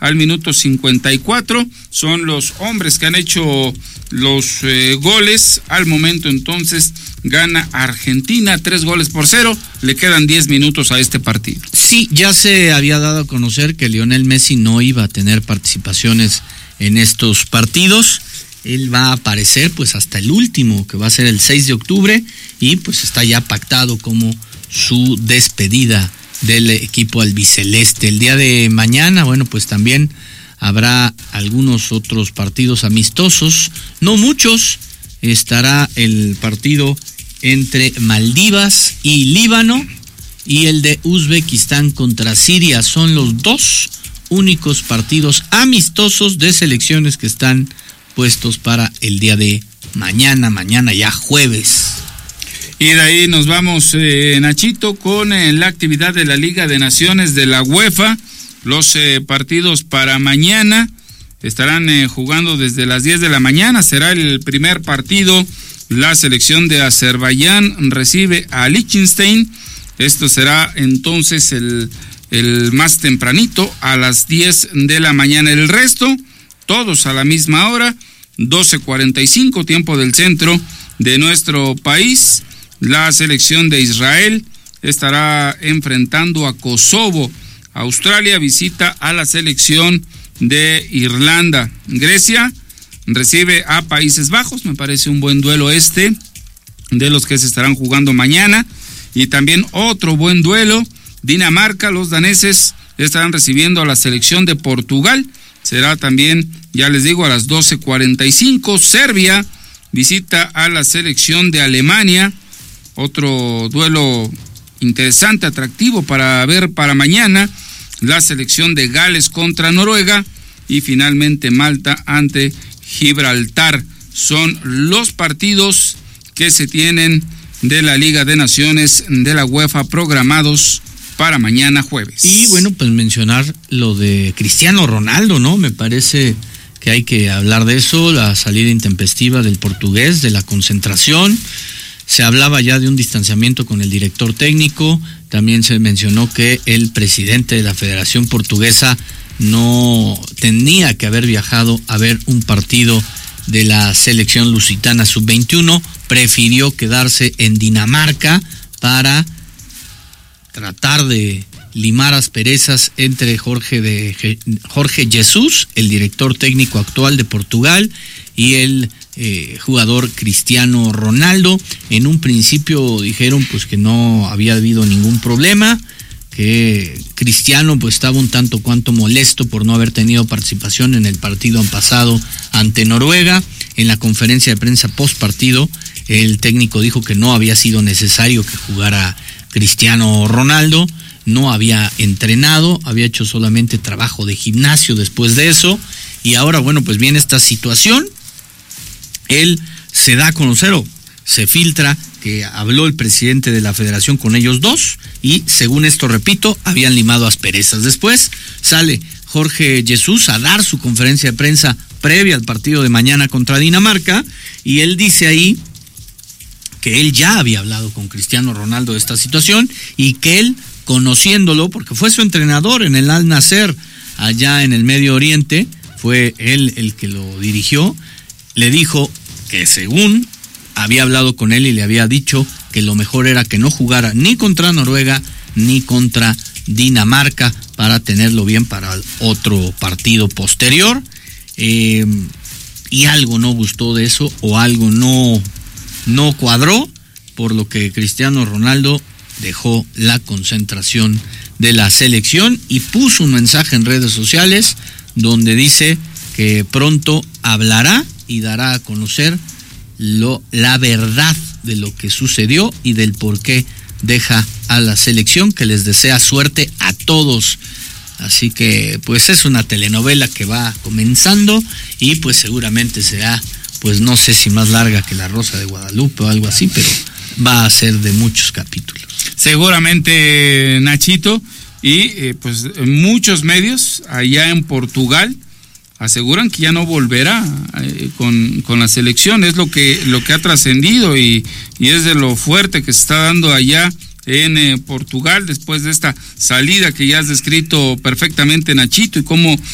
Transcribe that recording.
al minuto 54. Son los hombres que han hecho los goles. Al momento entonces gana Argentina 3-0. Le quedan 10 minutos a este partido. Sí, ya se había dado a conocer que Lionel Messi no iba a tener participaciones en estos partidos. Él va a aparecer pues hasta el último, que va a ser el 6 de octubre, y pues está ya pactado como su despedida del equipo albiceleste. El día de mañana, bueno, pues también habrá algunos otros partidos amistosos, no muchos. Estará el partido entre Maldivas y Líbano y el de Uzbekistán contra Siria. Son los dos únicos partidos amistosos de selecciones que están puestos para el día de mañana ya jueves. Y de ahí nos vamos, Nachito, con la actividad de la Liga de Naciones de la UEFA. Los partidos para mañana estarán jugando desde las 10 de la mañana. Será el primer partido. La selección de Azerbaiyán recibe a Liechtenstein. Esto será entonces el más tempranito, a las 10 de la mañana. El resto, todos a la misma hora, 12:45, tiempo del centro de nuestro país. La selección de Israel estará enfrentando a Kosovo. Australia visita a la selección de Irlanda. Grecia recibe a Países Bajos. Me parece un buen duelo de los que se estarán jugando mañana. Y también otro buen duelo, Dinamarca, los daneses estarán recibiendo a la selección de Portugal. Será también, ya les digo, a las 12:45. Serbia visita a la selección de Alemania. Otro duelo interesante, atractivo para ver para mañana. La selección de Gales contra Noruega. Y finalmente Malta ante Gibraltar. Son los partidos que se tienen de la Liga de Naciones de la UEFA programados para mañana jueves. Y bueno, pues mencionar lo de Cristiano Ronaldo, ¿no? Me parece que hay que hablar de eso, la salida intempestiva del portugués, de la concentración. Se hablaba ya de un distanciamiento con el director técnico. También se mencionó que el presidente de la Federación Portuguesa no tenía que haber viajado a ver un partido de la selección lusitana sub-21, prefirió quedarse en Dinamarca para tratar de limar asperezas entre Jorge Jesús, el director técnico actual de Portugal, y el jugador Cristiano Ronaldo. En un principio dijeron pues que no había habido ningún problema, que Cristiano pues estaba un tanto cuanto molesto por no haber tenido participación en el partido pasado ante Noruega. En la conferencia de prensa post partido, el técnico dijo que no había sido necesario que jugara Cristiano Ronaldo, no había entrenado, había hecho solamente trabajo de gimnasio después de eso, y ahora bueno, pues viene esta situación. Él se da a conocer, o se filtra, que habló el presidente de la federación con ellos dos, y según esto, repito, habían limado asperezas. Después sale Jorge Jesús a dar su conferencia de prensa previa al partido de mañana contra Dinamarca, y él dice ahí que él ya había hablado con Cristiano Ronaldo de esta situación, y que él, conociéndolo, porque fue su entrenador en el Al Nassr allá en el Medio Oriente, fue él el que lo dirigió, le dijo que según había hablado con él y le había dicho que lo mejor era que no jugara ni contra Noruega ni contra Dinamarca para tenerlo bien para el otro partido posterior. Y algo no gustó de eso, o algo no cuadró, por lo que Cristiano Ronaldo dejó la concentración de la selección y puso un mensaje en redes sociales donde dice que pronto hablará y dará a conocer la verdad de lo que sucedió y del por qué deja a la selección, que les desea suerte a todos. Así que pues es una telenovela que va comenzando y pues seguramente será, pues no sé si más larga que La Rosa de Guadalupe o algo así, pero va a ser de muchos capítulos. Seguramente, Nachito, y pues muchos medios allá en Portugal aseguran que ya no volverá con la selección. Es lo que ha trascendido y es de lo fuerte que se está dando allá en Portugal después de esta salida que ya has descrito perfectamente, Nachito, y cómo